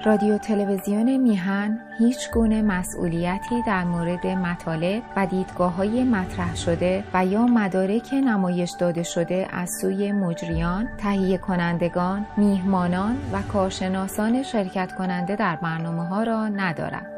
رادیو تلویزیون میهن هیچ گونه مسئولیتی در مورد مطالب و دیدگاه‌های مطرح شده و یا مدارک نمایش داده شده از سوی مجریان، تهیه کنندگان، میهمانان و کارشناسان شرکت کننده در برنامه‌ها را ندارد.